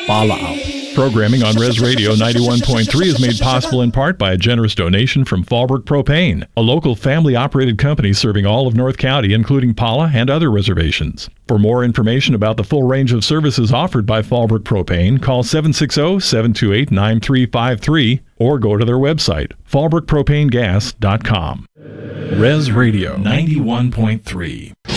Palau. Programming on Res Radio 91.3 is made possible in part by a generous donation from Fallbrook Propane, a local family-operated company serving all of North County, including Pala and other reservations. For more information about the full range of services offered by Fallbrook Propane, call 760-728-9353 or go to their website, fallbrookpropanegas.com. Res Radio 91.3.